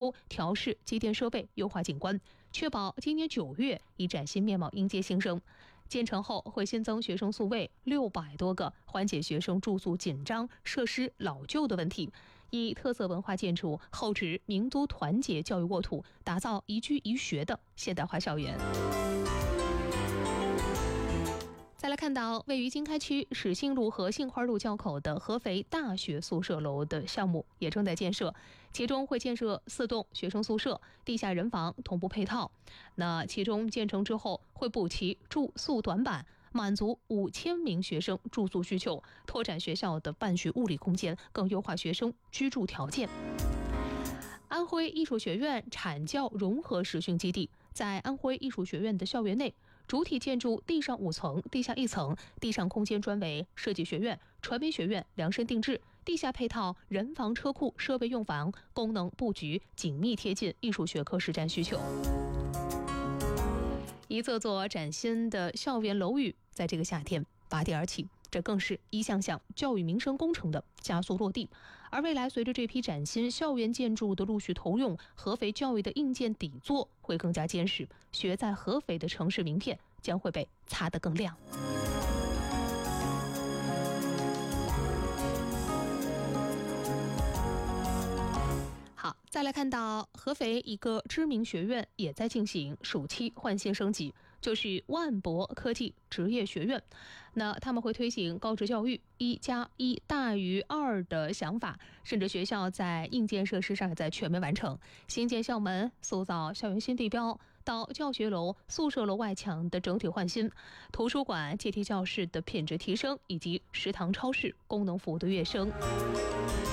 修、调试机电设备，优化景观，确保今年9月以崭新面貌迎接新生。建成后会新增学生宿位600多个，缓解学生住宿紧张、设施老旧的问题。以特色文化建筑厚植民族团结教育沃土，打造宜居宜学的现代化校园。再来看到位于经开区始兴路和杏花路交口的合肥大学宿舍楼的项目也正在建设，其中会建设4栋学生宿舍、地下人房同步配套。那其中建成之后会补齐住宿短板，满足5000名学生住宿需求，拓展学校的办学物理空间，更优化学生居住条件。安徽艺术学院产教融合实训基地在安徽艺术学院的校园内，主体建筑地上5层，地下1层，地上空间专为设计学院、传媒学院量身定制，地下配套人房、车库、设备用房，功能布局紧密贴近艺术学科实战需求。一座座崭新的校园楼宇在这个夏天拔地而起，这更是一项项教育民生工程的加速落地。而未来随着这批崭新校园建筑的陆续投用，合肥教育的硬件底座会更加坚实，学在合肥的城市名片将会被擦得更亮。好，再来看到合肥一个知名学院也在进行暑期换新升级，就是万博科技职业学院。那他们会推行高职教育1+1大于2的想法，甚至学校在硬件设施上也在全面完成，新建校门，塑造校园新地标，到教学楼、宿舍楼外墙的整体换新，图书馆、阶梯教室的品质提升，以及食堂、超市功能服务的跃升。